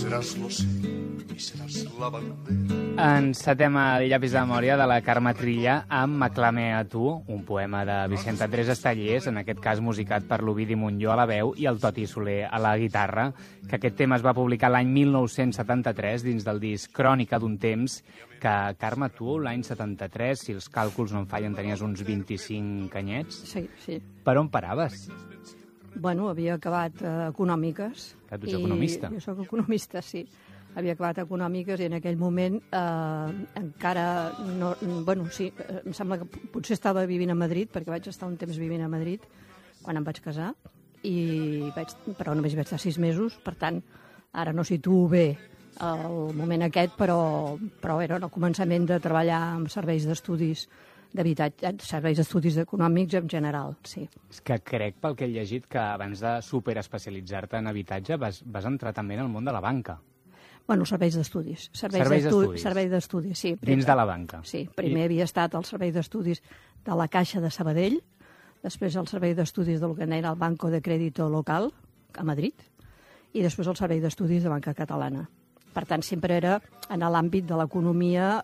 serás, lo sé, y serás la bandera. Encetem el llapis de memòria de la Carme Trilla amb M'aclame a tu, un poema de Vicent Andrés Estellés, en aquest cas musicat per l'Ovidi Montllor a la veu i el Toti Soler a la guitarra, que aquest tema es va publicar l'any 1973 dins del disc Crònica d'un temps, que, Carme, tu l'any 73, si els càlculs no em fallen, tenies uns 25 anyets. Sí, sí. Per on paraves? Bueno, havia acabat econòmiques. Que tu ets economista. Jo soc economista, sí. Havia acabat econòmiques i en aquell moment encara no... Bueno, sí, em sembla que potser estava vivint a Madrid, perquè vaig estar un temps vivint a Madrid quan em vaig casar, però només hi vaig estar 6 mesos, per tant, ara no situo bé el moment aquest, però era el començament de treballar amb serveis d'estudis d'habitatge, serveis d'estudis econòmics en general, sí. És que crec, pel que he llegit, que abans de superespecialitzar-te en habitatge vas entrar també en el món de la banca. Bueno, serveis d'estudis. Servei d'estudis, sí. Dins de la banca. Sí, primer havia estat al servei d'estudis de la Caixa de Sabadell, després al servei d'estudis del que era el Banco de Crédito Local, a Madrid, i després al servei d'estudis de Banca Catalana. Per tant, sempre era en l'àmbit de l'economia,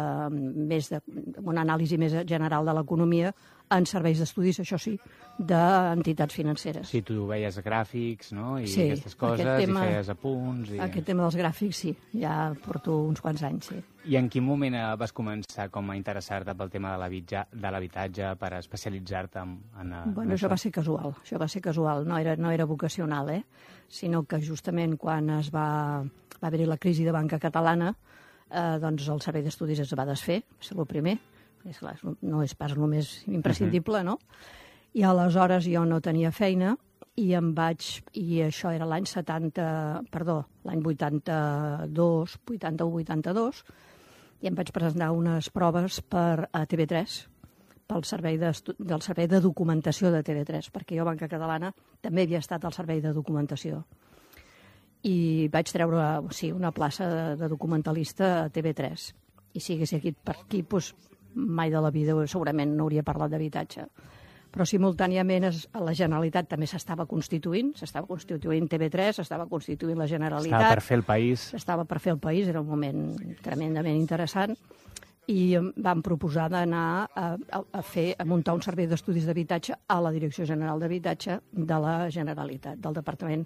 una anàlisi més general de l'economia, en serveis d'estudis, això sí, d'entitats financeres. Sí, tu veies gràfics, no?, i sí, aquestes coses, i feies apunts... Aquest tema dels gràfics, sí, ja porto uns quants anys, sí. I en quin moment vas començar com a interessar-te pel tema de l'habitatge per especialitzar-te en bueno, això va ser casual, no era vocacional, sinó que justament quan va haver-hi la crisi de Banca Catalana, doncs el servei d'estudis es va desfer, va ser el primer. És clar, no és pas el més imprescindible, no? I aleshores jo no tenia feina i això era l'any 82, 81-82, i em vaig presentar unes proves a TV3, del servei de documentació de TV3, perquè jo a Banca Catalana també havia estat al servei de documentació. I vaig treure, sí, una plaça de documentalista a TV3. I si hagués per aquí, doncs, mai de la vida segurament no hauria parlat d'habitatge. Però simultàniament la Generalitat també s'estava constituint TV3, s'estava constituint la Generalitat. Estava per fer el país. Estava per fer el país, era un moment tremendament interessant, i em van proposar d'anar a muntar un servei d'estudis d'habitatge a la Direcció General d'Habitatge de la Generalitat, del Departament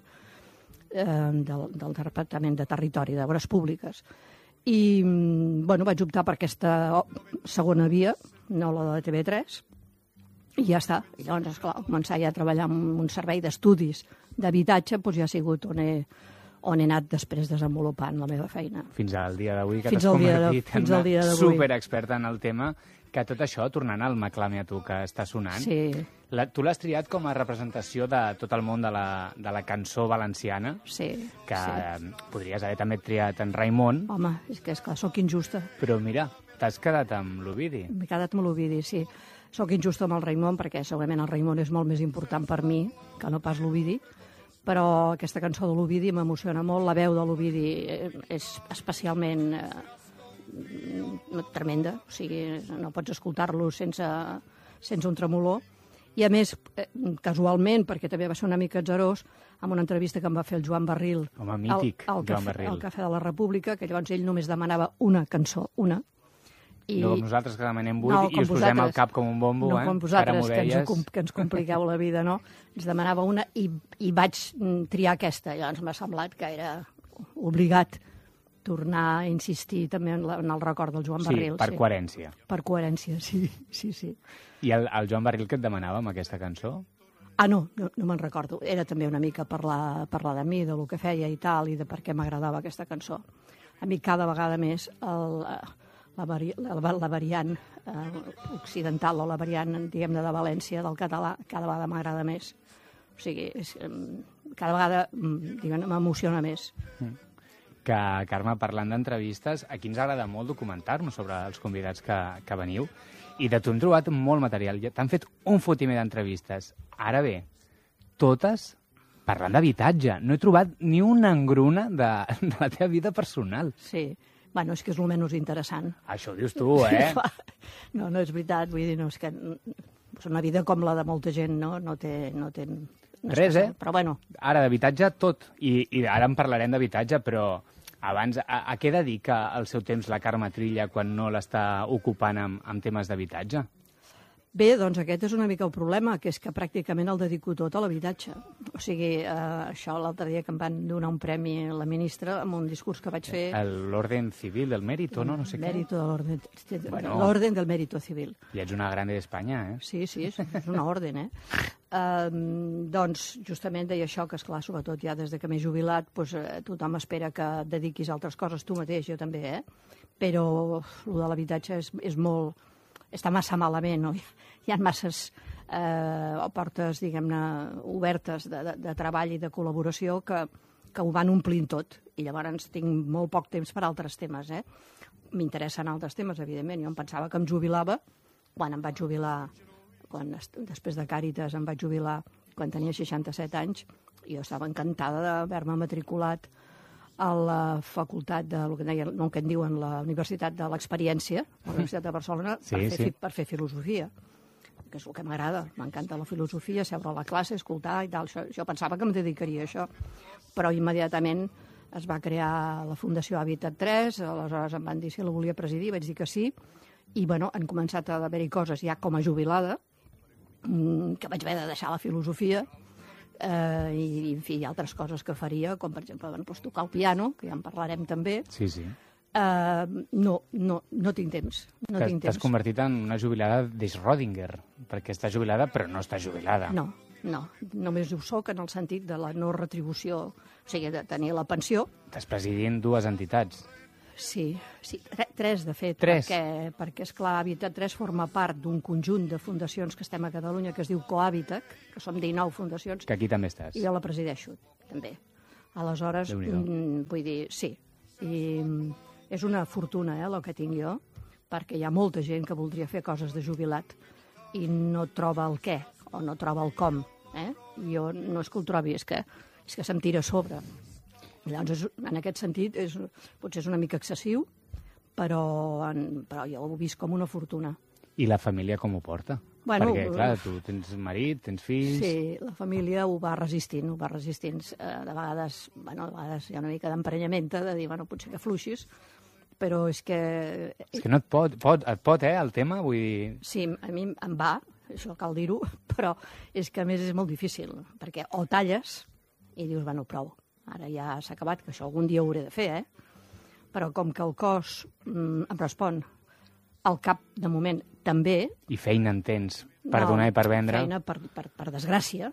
de Territori, d'Obres Públiques. I vaig optar per aquesta segona via, no la de TV3, i ja està. I llavors, esclar, començar ja a treballar en un servei d'estudis d'habitatge, doncs ja ha sigut on he anat després desenvolupant la meva feina. Fins al dia d'avui, que t'has convertit en una superexperta en el tema, que tot això, tornant al M'aclame a tu, que està sonant, sí. Tu l'has triat com a representació de tot el món de la cançó valenciana, sí, que podries haver també triat en Raimon. Home, és que, esclar, sóc injusta. Però mira, t'has quedat amb l'Ovidi. M'he quedat amb l'Ovidi, sí. Sóc injusta amb el Raimon, perquè segurament el Raimon és molt més important per mi que no pas l'Ovidi, però aquesta cançó de l'Ovidi m'emociona molt. La veu de l'Ovidi és especialment tremenda, o sigui, no pots escoltar-lo sense un tremolor. I a més, casualment, perquè també va ser una mica atzarós, amb una entrevista que em va fer el Joan Barril, home, mític, Joan Barril, al Cafè de la República, que llavors ell només demanava una cançó, una. No com nosaltres, que demanem 8 i us posem al cap com un bombo, no com vosaltres, que ens compliqueu la vida, no? Ens demanava una i vaig triar aquesta. Llavors m'ha semblat que era obligat tornar a insistir també en el record del Joan Barril. Sí, per coherència. Per coherència, sí. I el Joan Barril què et demanava amb aquesta cançó? No me'n recordo. Era també una mica parlar de mi, de lo que feia i tal, i de per què m'agradava aquesta cançó. A mi cada vegada més la variant occidental o la variant, diguem-ne, de València, del català, cada vegada m'agrada més. O sigui, cada vegada, diguem-ne, m'emociona més. Que, Carme, parlant d'entrevistes, aquí ens agrada molt documentar-nos sobre els convidats que veniu, i de tu hem trobat molt material. T'han fet un fotimer d'entrevistes. Ara bé, totes parlant d'habitatge. No he trobat ni una engruna de la teva vida personal. Sí. Bueno, és que és el menys interessant. Això ho dius tu, eh? No és veritat. Vull dir, no, és que és una vida com la de molta gent, no té Res, Però bueno. Ara d'habitatge tot, i ara en parlarem d'habitatge, però abans, a què dedica el seu temps la Carme Trilla quan no l'està ocupant amb temes d'habitatge? Bé, doncs aquest és una mica el problema, que és que pràcticament el dedico tot a l'habitatge. O sigui, això l'altre dia que em van donar un premi a la ministra amb un discurs que vaig fer... L'Orden Civil del Mérito, no? No sé què. Mérito de l'Orden del Mérito Civil. I ets una grande d'Espanya, eh? Sí, és una orden, eh? Doncs justament deia això, que esclar, sobretot ja des de que m'he jubilat, doncs, tothom espera que et dediquis a altres coses, tu mateix, jo també, però el de l'habitatge és molt... està massa malament, no? Hi ha masses portes, diguem-ne, obertes de treball i de col·laboració que ho van omplint tot, i llavors tinc molt poc temps per altres temes, M'interessen altres temes, evidentment. Jo em pensava que em jubilava, quan em vaig jubilar, després de Càritas em vaig jubilar quan tenia 67 anys, i jo estava encantada d'haver-me matriculat a la facultat el que en diuen la Universitat de l'Experiència, la Universitat de Barcelona, per fer filosofia, que és el que m'agrada. M'encanta la filosofia, seure a la classe, escoltar i tal. Jo pensava que em dedicaria a això, però immediatament es va crear la Fundació Hàbitat 3, aleshores em van dir si la volia presidir, vaig dir que sí, i bueno, han començat a haver-hi coses ja com a jubilada, que vaig haver de deixar la filosofia, i en fi, altres coses que faria, com per exemple tocar el piano, que ja en parlarem també. Sí. No tinc temps. T'has convertit en una jubilada de Schrödinger, perquè està jubilada però no està jubilada. No, només ho soc en el sentit de la no retribució, o sigui, de tenir la pensió. Estàs presidint 2 entitats. Sí, 3 de fet, 3. perquè esclar, Hàbitat 3 forma part d'un conjunt de fundacions que estem a Catalunya que es diu Cohàbitat, que som 19 fundacions. Que aquí també estàs. I jo la presideixo, també. Aleshores, vull dir, sí. I és una fortuna, el que tinc jo, perquè hi ha molta gent que voldria fer coses de jubilat i no troba el què, o no troba el com. Jo no és que el trobi, és que se'm tira a sobre. Llavors, en aquest sentit, potser és una mica excessiu, però jo ho he vist com una fortuna. I la família com ho porta? Bueno, perquè, clar, tu tens marit, tens fills... Sí, la família ho va resistint. De vegades hi ha una mica d'emprenyament de dir, potser que fluixis, però és que... És que no et pot, el tema? Vull dir... Sí, a mi em va, això cal dir-ho, però és que a més és molt difícil, perquè o talles i dius, prou. Ara ja s'ha acabat, que això algun dia ho hauré de fer, Però com que el cos em respon, el cap, de moment, també... I feina en tens per donar i per vendre? Feina, per desgràcia,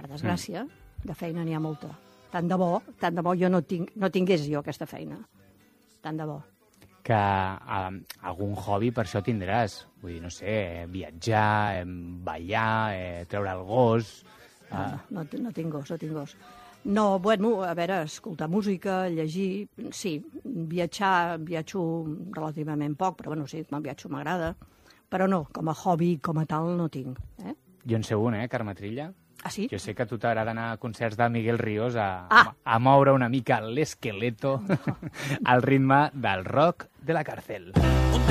de feina n'hi ha molta. Tant de bo jo no tingués jo aquesta feina. Tant de bo. Que algun hobby per això tindràs. Vull dir, no sé, viatjar, ballar, treure el gos... No tinc gos. No, a veure, escoltar música, llegir, sí, viatjo relativament poc, però sí, quan viatjo m'agrada, però no, com a hobby, com a tal, no tinc. Jo en sé un, Carme Trilla. Ah, sí? Jo sé que a tu t'agrada anar a concerts de Miguel Ríos a moure una mica l'esqueleto al ritme del rock de la càrcel.